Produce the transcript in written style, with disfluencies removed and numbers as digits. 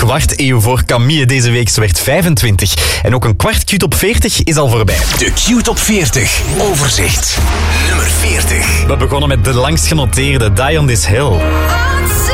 kwart eeuw voor Camille deze week. Ze werd 25. En ook een kwart Q-top 40 is al voorbij. De Q-top 40. Overzicht. Nummer 40. We begonnen met de langst genoteerde Die on This Hill.